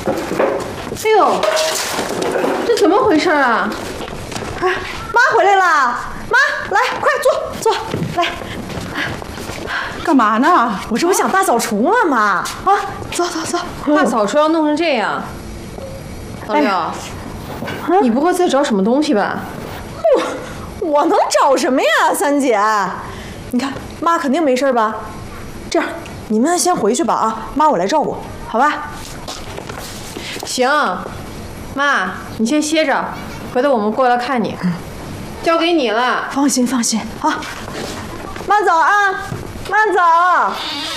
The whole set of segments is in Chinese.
哎呦，这怎么回事啊？ 哎，妈回来了，妈，来，快坐，来。 干嘛呢？ 我这不想大扫除吗，妈？啊，走。 大扫除要弄成这样，老六，你不会再找什么东西吧？ 我能找什么呀，三姐？你看，妈肯定没事吧？这样，你们先回去吧啊，妈我来照顾，好吧？ 行，妈，你先歇着，回头我们过来看你。交给你了。 放心啊，慢走啊，慢走。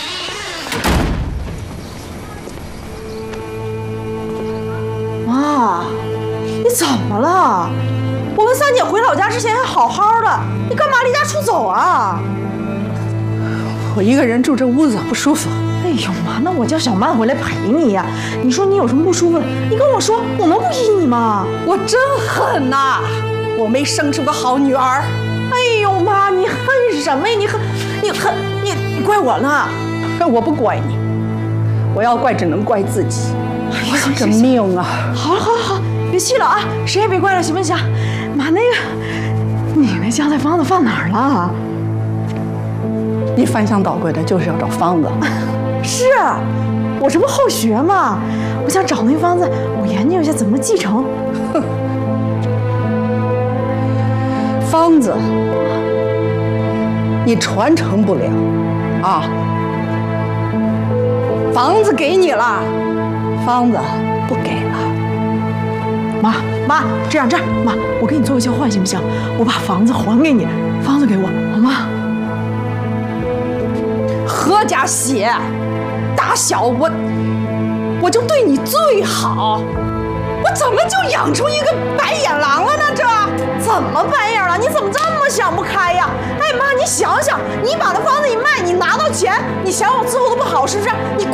妈，你怎么了？我跟三姐回老家之前还好好的，你干嘛离家出走啊？ 我一个人住这屋子不舒服。 哎呦妈，那我叫小曼回来陪你呀。你说你有什么不舒服的，你跟我说，我能不依你吗？ 我真恨呐，我没生出个好女儿。 哎呦妈，你恨什么呀？你怪我呢？ 我不怪你，我要怪只能怪自己。 哎呀， 这命啊！ 好，别气了啊，谁也别怪了，行不行？妈，那个，你那酱菜方子放哪儿了？ 你翻箱倒柜的，就是要找方子。 是，我这不好学吗？我想找那方子，我研究一下怎么继承。 哼，方子你传承不了啊。房子给你了，方子不给了。 妈，这样，妈，我跟你做个交换行不行？我把房子还给你，方子给我，好吗？ 何家血，打小我就对你最好，我怎么就养出一个白眼狼了呢？这怎么白眼了？你怎么这么想不开呀？哎妈，你想想，你把那房子一卖，你拿到钱，你想我伺候的不好是不是？你